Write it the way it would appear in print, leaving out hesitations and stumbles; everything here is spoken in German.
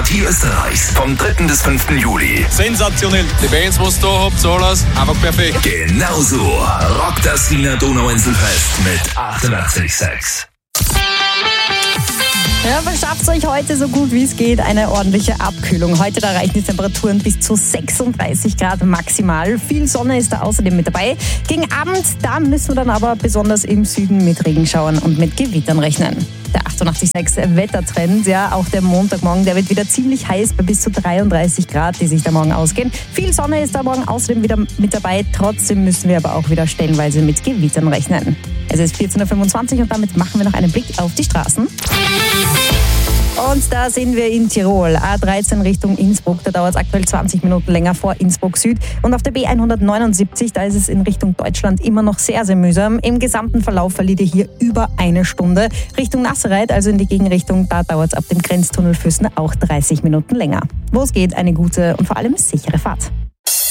Partie Österreichs vom 3. bis 5. Juli. Sensationell. Die Bands, was ihr da habt, alles einfach perfekt. Genauso rockt das Wiener Donauinselfest mit 88,6. Ja, verschafft euch heute so gut wie es geht eine ordentliche Abkühlung. Heute da reichen die Temperaturen bis zu 36 Grad maximal. Viel Sonne ist da außerdem mit dabei. Gegen Abend, da müssen wir dann aber besonders im Süden mit Regenschauern und mit Gewittern rechnen. Der 88,6 Wettertrend, ja, auch der Montagmorgen, der wird wieder ziemlich heiß bei bis zu 33 Grad, die sich da morgen ausgehen. Viel Sonne ist da morgen außerdem wieder mit dabei. Trotzdem müssen wir aber auch wieder stellenweise mit Gewittern rechnen. Es ist 14.25 Uhr und damit machen wir noch einen Blick auf die Straßen. Und da sind wir in Tirol, A13 Richtung Innsbruck. Da dauert es aktuell 20 Minuten länger vor Innsbruck Süd. Und auf der B179, da ist es in Richtung Deutschland immer noch sehr, sehr mühsam. Im gesamten Verlauf verliert ihr hier über eine Stunde. Richtung Nassereit, also in die Gegenrichtung, da dauert es ab dem Grenztunnel Füssen auch 30 Minuten länger. Wo es geht, eine gute und vor allem sichere Fahrt.